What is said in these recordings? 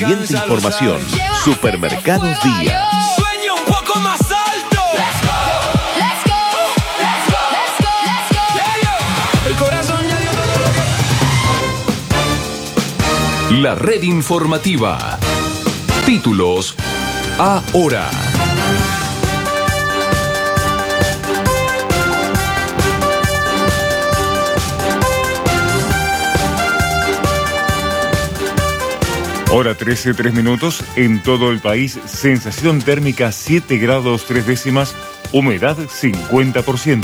Siguiente información. Supermercados Día. Sueña un poco más alto. El corazón ya dio todo. La red informativa. Títulos ahora. Hora 13, 3 minutos. En todo el país, sensación térmica 7 grados 3 décimas, humedad 50%.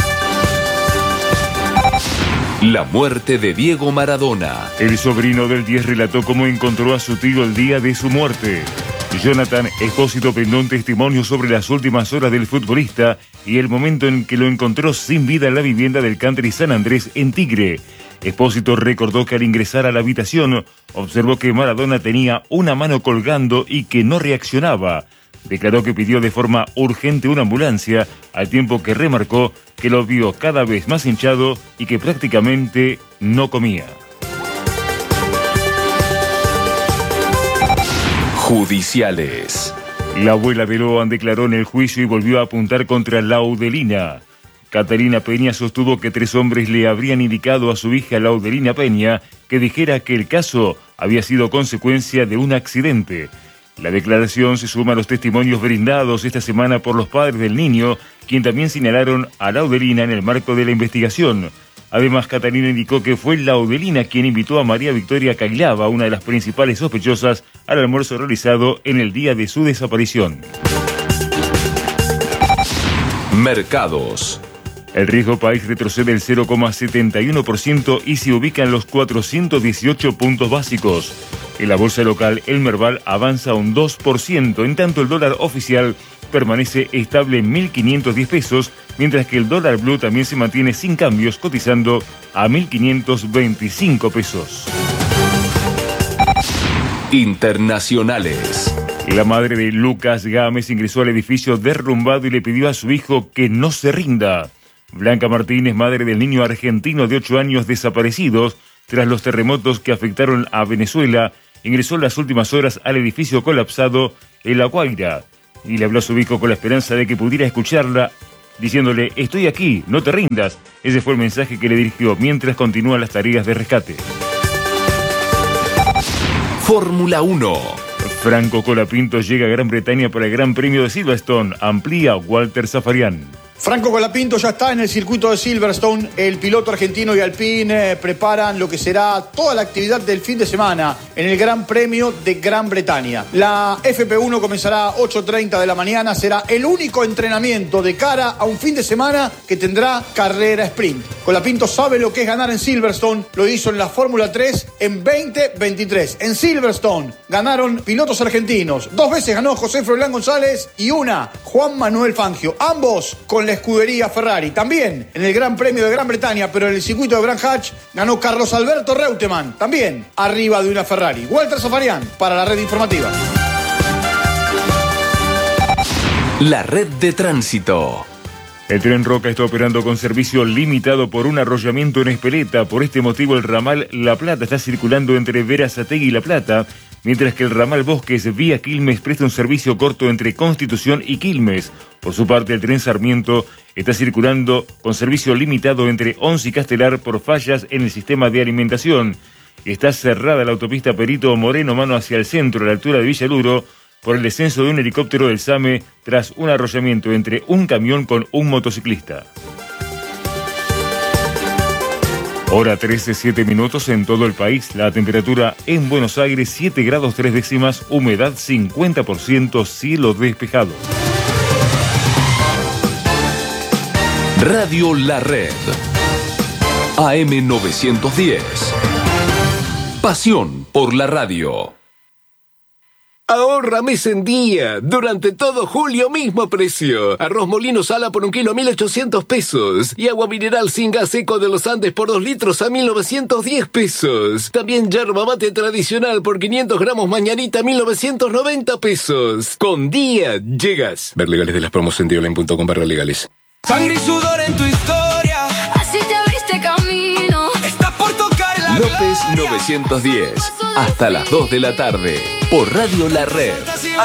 La muerte de Diego Maradona. El sobrino del 10 relató cómo encontró a su tío el día de su muerte. Jonathan Espósito brindó un testimonio sobre las últimas horas del futbolista y el momento en que lo encontró sin vida en la vivienda del Country San Andrés en Tigre. Espósito recordó que al ingresar a la habitación observó que Maradona tenía una mano colgando y que no reaccionaba. Declaró que pidió de forma urgente una ambulancia, al tiempo que remarcó que lo vio cada vez más hinchado y que prácticamente no comía. Judiciales. La abuela de Loan declaró en el juicio y volvió a apuntar contra Laudelina. Catalina Peña sostuvo que 3 hombres le habrían indicado a su hija Laudelina Peña que dijera que el caso había sido consecuencia de un accidente. La declaración se suma a los testimonios brindados esta semana por los padres del niño, quien también señalaron a Laudelina en el marco de la investigación. Además, Catalina indicó que fue Laudelina quien invitó a María Victoria Cailaba, una de las principales sospechosas, al almuerzo realizado en el día de su desaparición. Mercados. El riesgo país retrocede el 0,71% y se ubica en los 418 puntos básicos. En la bolsa local, el Merval avanza un 2%, en tanto el dólar oficial permanece estable en 1.510 pesos, mientras que el dólar blue también se mantiene sin cambios, cotizando a 1.525 pesos. Internacionales. La madre de Lucas Gámez ingresó al edificio derrumbado y le pidió a su hijo que no se rinda. Blanca Martínez, madre del niño argentino de 8 años desaparecidos tras los terremotos que afectaron a Venezuela, ingresó en las últimas horas al edificio colapsado en La Guaira y le habló a su hijo con la esperanza de que pudiera escucharla, diciéndole: estoy aquí, no te rindas. Ese fue el mensaje que le dirigió mientras continúan las tareas de rescate. Fórmula 1. Franco Colapinto llega a Gran Bretaña para el Gran Premio de Silverstone, amplía Walter Zafarian. Franco Colapinto ya está en el circuito de Silverstone. El piloto argentino y Alpine preparan lo que será toda la actividad del fin de semana en el Gran Premio de Gran Bretaña. La FP1 comenzará a 8:30 de la mañana. Será el único entrenamiento de cara a un fin de semana que tendrá carrera sprint. Colapinto sabe lo que es ganar en Silverstone. Lo hizo en la Fórmula 3 en 2023. En Silverstone ganaron pilotos argentinos. 2 veces ganó José Froilán González y una Juan Manuel Fangio. Ambos con la escudería Ferrari. También en el Gran Premio de Gran Bretaña, pero en el circuito de Brands Hatch, ganó Carlos Alberto Reutemann, también arriba de una Ferrari. Walter Zafarian para la red informativa. La red de tránsito. El tren Roca está operando con servicio limitado por un arrollamiento en Espeleta. Por este motivo, el ramal La Plata está circulando entre Berazategui y La Plata, mientras que el ramal Bosques vía Quilmes presta un servicio corto entre Constitución y Quilmes. Por su parte, el tren Sarmiento está circulando con servicio limitado entre Once y Castelar por fallas en el sistema de alimentación. Está cerrada la autopista Perito Moreno Mano hacia el centro, a la altura de Villaluro, por el descenso de un helicóptero del SAME tras un arrollamiento entre un camión con un motociclista. Hora 13, 7 minutos en todo el país. La temperatura en Buenos Aires 7 grados 3 décimas, humedad 50%, cielo despejado. Radio La Red. AM 910. Pasión por la radio. Ahorra mes en día. Durante todo julio, mismo precio. Arroz Molino Sala por 1 kilo, 1.800 pesos. Y agua mineral sin gas seco de los Andes por 2 litros a 1.910 pesos. También yerba mate tradicional por 500 gramos mañanita, 1.990 pesos. Con día llegas. Ver legales de las promos en dioline.com/legales. Sangre y sudor en tu historia. Así te abriste camino. Está por tocar la López 910. Hasta las 2 de la tarde. por Radio La Red.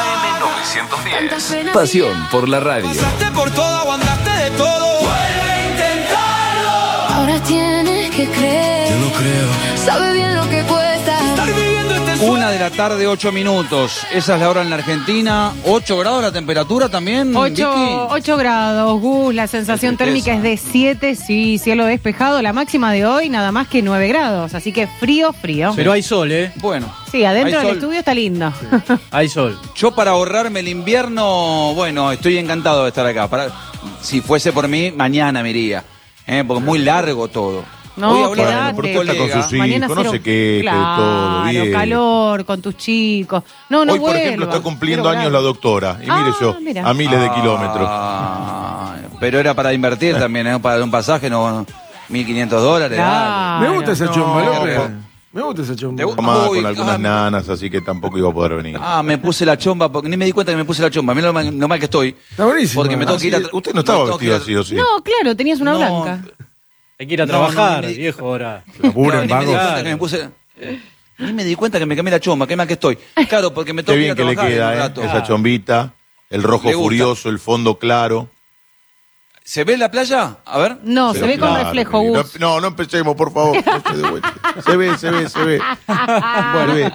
AM910. Pasión por la radio. Pasaste por todo, aguantaste de todo. Vuelve a intentarlo. Ahora tienes que creer. Yo no creo. Sabe bien lo que cuesta. Estar viviendo este sueño. 1:08 PM. Esa es la hora en la Argentina. 8 grados la temperatura también. 8 grados, Gus. La sensación térmica es de 7, sí, cielo despejado. La máxima de hoy nada más que 9 grados. Así que frío. Pero hay sol, ¿eh? Bueno. Sí, adentro hay del sol. estudio está lindo. Sí. Hay sol. Yo para ahorrarme el invierno, bueno, estoy encantado de estar acá. Si fuese por mí, mañana me iría. Porque es muy largo todo. No, Hoy hablaba quedate. con un Porque está con sus Mañana hijos, no cero- sé qué, claro, todo bien. calor con tus chicos. No Hoy, por vuelvas. ejemplo, está cumpliendo Quiero años volar. la doctora. Y mire yo, mira. a miles de kilómetros. Pero era para invertir también, para dar un pasaje, no $1.500. Claro. Me gusta esa No, chomba, no, López. no. Me gusta esa chomba. Mamá Uy, con algunas nanas, así que tampoco iba a poder venir. Me puse la chomba, porque ni me di cuenta que me puse la chomba. Mira lo mal que estoy. Está buenísimo. Porque me tengo que ir a Usted no estaba vestido así, ¿o sí? No, claro, tenías una No. blanca. Hay que ir a No, trabajar, no, viejo, ahora. Claro, ni me di vago. cuenta que me puse. Ni me di cuenta que me cambié la chomba, qué mal que estoy. Claro, porque me Qué tengo que ir bien a que le trabajar en queda, un rato. Esa chombita, el rojo Le gusta. furioso, el fondo claro. ¿Se ve la playa? A ver. No, se ve con Claro, reflejo, no, Gus. no empecemos, por favor. No se dé vuelta. Se ve. Bueno,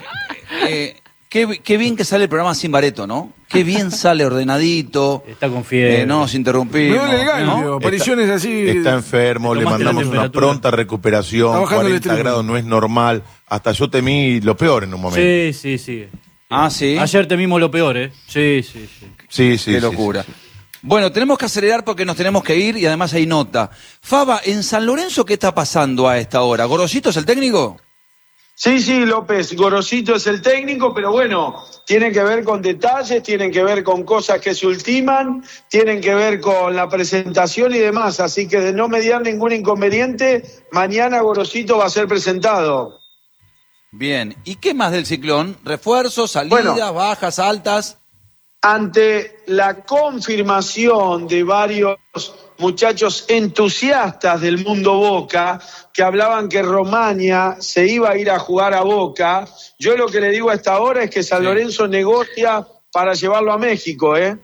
qué bien que sale el programa sin bareto, ¿no? Qué bien sale ordenadito. Está con fiebre. No nos Me interrumpimos. duele el gallo, ¿no? apariciones así. Está enfermo, le Tomaste la mandamos una temperatura. pronta recuperación. Está bajando el 40 estrés. grados no es normal. Hasta yo temí lo peor en un momento. Sí. Ah, sí. Ayer temimos lo peor, ¿eh? Sí. Sí. Qué locura. Bueno, tenemos que acelerar porque nos tenemos que ir y además hay nota. Faba, en San Lorenzo, ¿qué está pasando a esta hora? ¿Gorosito es el técnico? Sí, López, Gorosito es el técnico, pero bueno, tienen que ver con detalles, tienen que ver con cosas que se ultiman, tienen que ver con la presentación y demás, así que de no mediar ningún inconveniente, mañana Gorosito va a ser presentado. Bien. ¿Y qué más del ciclón? ¿Refuerzos, salidas, Bueno. bajas, altas? Ante la confirmación de varios muchachos entusiastas del mundo Boca, que hablaban que Romaña se iba a ir a jugar a Boca, yo lo que le digo a esta hora es que San Lorenzo negocia para llevarlo a México, ¿eh?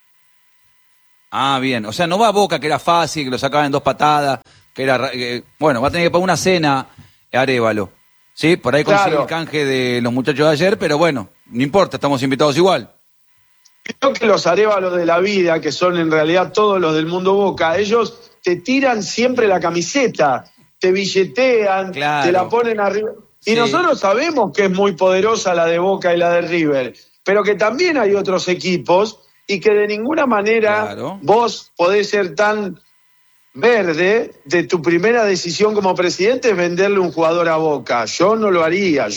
Ah, bien. O sea, no va a Boca, que era fácil, que lo sacaban en 2 patadas, que era... bueno, va a tener que pagar una cena Arévalo. Sí, por ahí consigue Claro. el canje de los muchachos de ayer, pero bueno, no importa, estamos invitados igual. Creo que los arévalos de la vida, que son en realidad todos los del mundo Boca, ellos te tiran siempre la camiseta, te billetean, Claro. te la ponen arriba. Y Sí. nosotros sabemos que es muy poderosa la de Boca y la de River, pero que también hay otros equipos y que de ninguna manera Claro. vos podés ser tan verde de tu primera decisión como presidente es venderle un jugador a Boca. Yo no lo haría,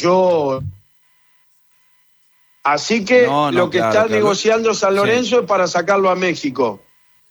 Así que No, lo que claro, está claro. negociando San Sí. Lorenzo es para sacarlo a México.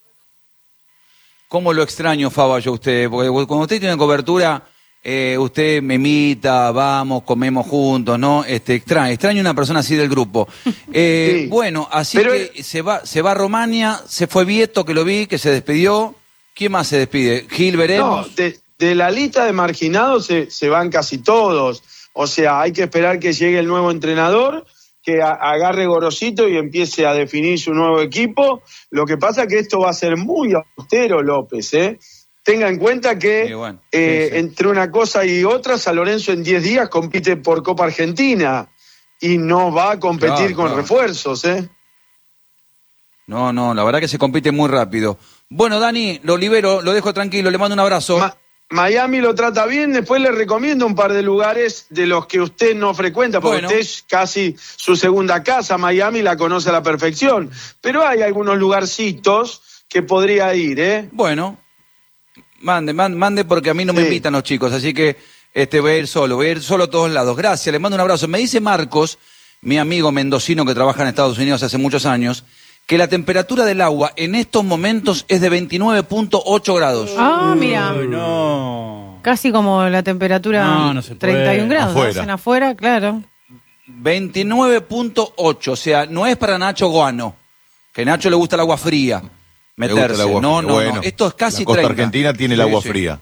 ¿Cómo lo extraño, Faba, yo a usted? Porque cuando usted tiene cobertura, usted me imita, vamos, comemos juntos, ¿no? Extraño una persona así del grupo. Sí. Bueno, así Pero que se va a Romania, se fue Vieto, que lo vi, que se despidió. ¿Quién más se despide? Gil, No, veremos. de la lista de marginados se van casi todos. O sea, hay que esperar que llegue el nuevo entrenador, que agarre Gorosito y empiece a definir su nuevo equipo. Lo que pasa es que esto va a ser muy austero, López, ¿eh? Tenga en cuenta que Sí, bueno, sí. entre una cosa y otra, San Lorenzo en 10 días compite por Copa Argentina y no va a competir con Claro. refuerzos, ¿eh? No, la verdad que se compite muy rápido. Bueno, Dani, lo libero, lo dejo tranquilo, le mando un abrazo. Miami lo trata bien, después le recomiendo un par de lugares de los que usted no frecuenta, porque Bueno. usted es casi su segunda casa, Miami la conoce a la perfección, pero hay algunos lugarcitos que podría ir, ¿eh? Bueno, mande porque a mí no me Sí. invitan los chicos, así que voy a ir solo a todos lados. Gracias, le mando un abrazo. Me dice Marcos, mi amigo mendocino que trabaja en Estados Unidos hace muchos años, que la temperatura del agua en estos momentos es de 29.8 grados. Ah, mira. No. Casi como la temperatura No se puede. 31 grados. Afuera. Hacen afuera, claro. 29.8, o sea, no es para Nacho Guano, que a Nacho le gusta el agua fría. Me gusta Meterse. el agua No, fría. no, Bueno, no. Esto es casi la costa 30. argentina tiene el Sí, agua sí. fría.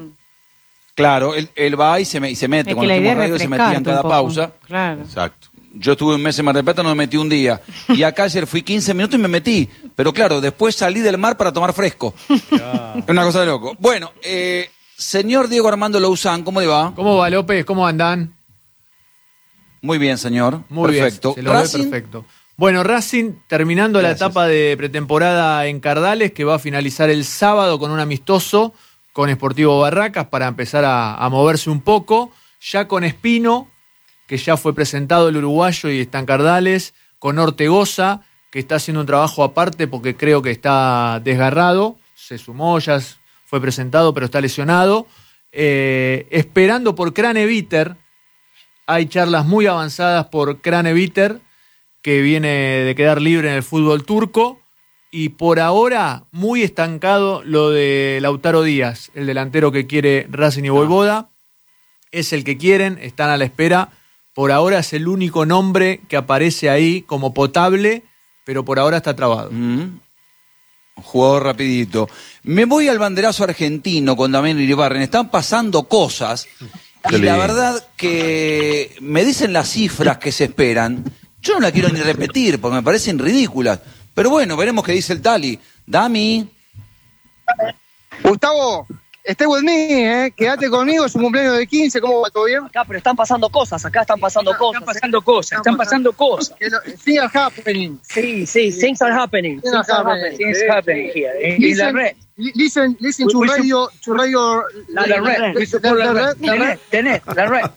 Claro, él va y se mete. Es que Cuando la idea hacemos es radio se metía en refrescarte cada un poco. pausa. Claro. Exacto. Yo estuve un mes en Mar del Plata, no me metí un día. Y acá ayer fui 15 minutos y me metí. Pero claro, después salí del mar para tomar fresco. Es una cosa de loco. Bueno, señor Diego Armando Louzán, ¿cómo le va? ¿Cómo va, López? ¿Cómo andan? Muy bien, señor. Muy perfecto. Bien, se lo ve perfecto. Bueno, Racing terminando la etapa de pretemporada en Cardales, que va a finalizar el sábado con un amistoso con Sportivo Barracas para empezar a moverse un poco. Ya con Espino, que ya fue presentado el uruguayo y está en Cardales, con Ortegoza, que está haciendo un trabajo aparte porque creo que está desgarrado, se sumó, ya fue presentado, pero está lesionado. Esperando por Craneviter, hay charlas muy avanzadas por Craneviter, que viene de quedar libre en el fútbol turco, y por ahora muy estancado lo de Lautaro Díaz, el delantero que quiere Racing y Voivoda. Es el que quieren, están a la espera. Por ahora es el único nombre que aparece ahí como potable, pero por ahora está trabado. Jugador rapidito. Me voy al banderazo argentino con Damián Iribarren. Están pasando cosas y la verdad que me dicen las cifras que se esperan. Yo no la quiero ni repetir porque me parecen ridículas. Pero bueno, veremos qué dice el Tali. Dami. Gustavo, stay with me, quédate conmigo, es un cumpleaños de 15, ¿cómo va? ¿Todo bien? Acá, pero están pasando cosas, están pasando cosas. Things are happening. Sí, things are happening. Things are happening here. In la red. Listen to radio, la red. Tenés, la red.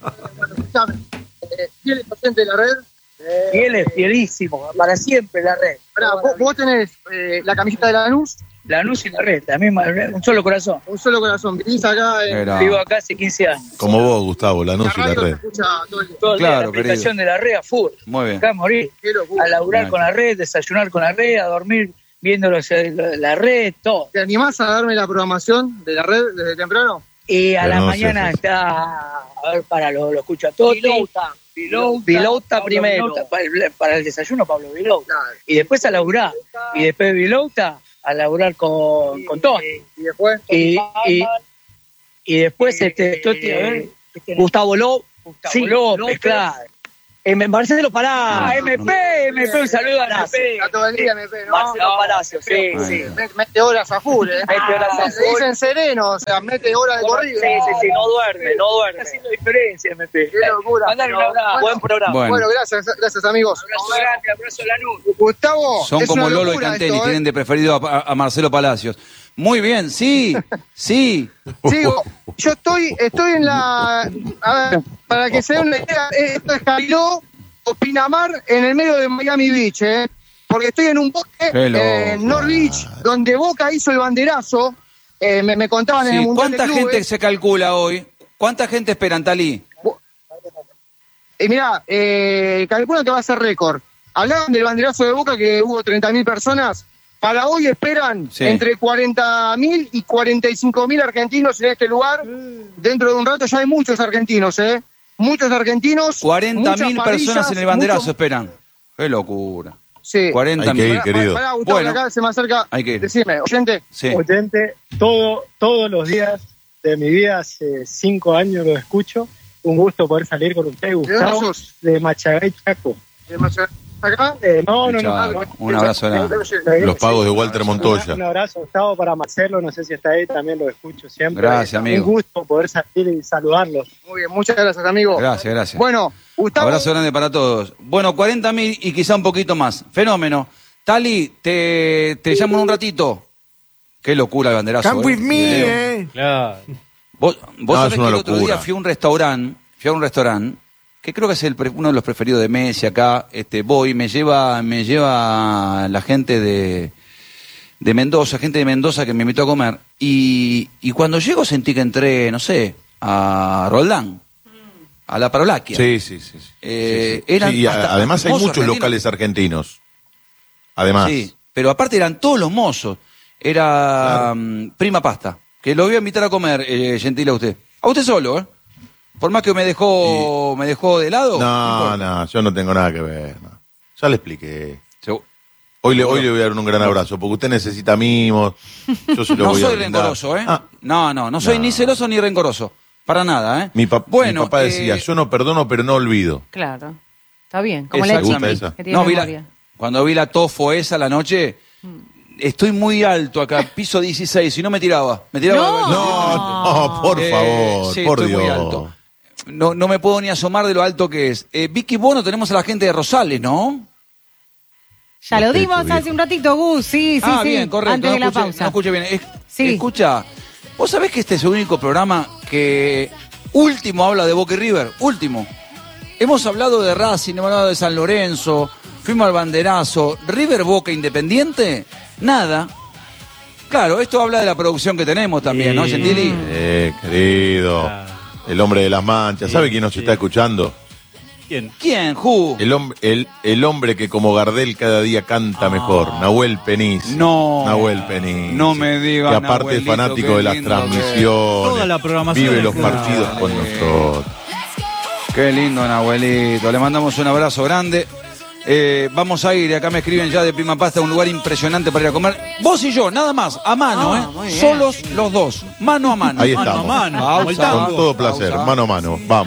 Fiel paciente de la red. Fielísimo, para siempre la red. Vos tenés la camiseta de Lanús. Lanús y la red, la misma red, un solo corazón. Vivís acá. Vivo acá hace 15 años. Como vos, Gustavo, Lanús y la red. Todo el día, la aplicación de la red a full. Muy bien. Acá a morir. A laburar con la red, desayunar con la red, a dormir viendo la red, todo. ¿Te animás a darme la programación de la red desde temprano? Y a la mañana está, a ver, lo escucho a todos. Vilouta primero. Para el desayuno, Pablo Vilouta. Y después a laburar. Y después de Vilouta, a laburar con Tony. Y después. Y después Gustavo López. Sí, López, claro. Marcelo Palacio. MP, un saludo a MP. Está todo el día MP, ¿no? Marcelo Palacio, sí. Mete horas a full, Se dicen sereno, o sea, mete horas de corrido. Sí, no duerme. Está haciendo diferencia, MP. Qué locura. Mandale un abrazo. Buen programa. Bueno, gracias amigos. Abrazo grande, abrazo Lanús. Gustavo, son como Lolo y Cantelli, tienen de preferido a Marcelo Palacios. Muy bien, sí. Yo estoy en la... A ver, para que se den una idea, esto es Cariló o Pinamar en el medio de Miami Beach, porque estoy en un bosque en North Beach, donde Boca hizo el banderazo, me contaban en el Mundial de Clubes. ¿Cuánta gente se calcula hoy? ¿Cuánta gente esperan, Talí? Mirá, calculo que va a ser récord. Hablaban del banderazo de Boca, que hubo 30.000 personas. Para hoy esperan entre 40.000 y 45.000 argentinos en este lugar. Dentro de un rato ya hay muchos argentinos, Muchos argentinos. 40.000 personas en el banderazo esperan. Qué locura. Sí. 40.000. Hay que ir, querido. Pará, Gustavo, bueno, acá se me acerca. Hay que ir. Decime, oyente. Sí. Oyente, todos los días de mi vida, hace 5 años lo escucho. Un gusto poder salir con usted, Gustavo, de Machagay, Chaco. ¿De Machagay? ¿Acá? No. Un abrazo. Los pagos de Walter Montoya. Un abrazo, Gustavo, para Marcelo. No sé si está ahí, también lo escucho siempre. Gracias, amigo. Un gusto poder salir y saludarlos. Muy bien, muchas gracias, amigo. Gracias. Bueno, Gustavo. Abrazo grande para todos. Bueno, 40.000 y quizá un poquito más. Fenómeno. Tali, te llamo en un ratito. Qué locura el banderazo. Come with me, Claro. Vos sabés que el otro día fui a un restaurante que creo que es uno de los preferidos de Messi acá. Voy, me lleva la gente de Mendoza, que me invitó a comer. Y cuando llego sentí que entré, no sé, a Roldán, a la Parolaquia. Sí. Además hay muchos locales argentinos. Además. Sí, pero aparte eran todos los mozos. Era Prima Pasta, que lo voy a invitar a comer, gentil a usted. A usted solo, Por más que me dejó de lado. No, yo no tengo nada que ver. No. Ya le expliqué. Hoy le voy a dar un gran abrazo, porque usted necesita mimos. Yo se lo no voy a soy brindar. rencoroso, No soy ni celoso ni rencoroso. Para nada, Mi papá decía, yo no perdono, pero no olvido. Claro. Está bien, como la Exactamente. que tiene No, memoria. cuando vi la tofo esa la noche, estoy muy alto acá, piso 16, si no me tiraba. No, por favor, sí, por estoy Dios. muy alto. No me puedo ni asomar de lo alto que es. Vicky, bueno, tenemos a la gente de Rosales, ¿no? Ya lo dimos hace un ratito, Gus. Sí, sí, sí. Bien, correcto. Antes de la pausa. No escuché bien. Sí. Escucha, vos sabés que este es el único programa que último habla de Boca y River. Último. Hemos hablado de Racing, hemos hablado de San Lorenzo, fuimos al banderazo. River, Boca, Independiente, nada. Claro, esto habla de la producción que tenemos también, ¿no, Gentili? Querido. El hombre de las manchas. ¿Sabe quién nos está escuchando? ¿Quién? Who? El hombre que como Gardel cada día canta mejor. Nahuel Peniz. No. Nahuel Peniz. No me digas, que aparte es Nahuelito, fanático qué de las lindo transmisiones. Toda la programación Vive es los claro. partidos con nosotros. Qué lindo, Nahuelito. Le mandamos un abrazo grande. Vamos a ir, acá me escriben ya de Prima Pasta, un lugar impresionante para ir a comer. Vos y yo, nada más, a mano, muy bien. solos los dos, mano a mano. Ahí estamos. Mano a mano, como el Con tango. todo placer, mano a mano. Vamos.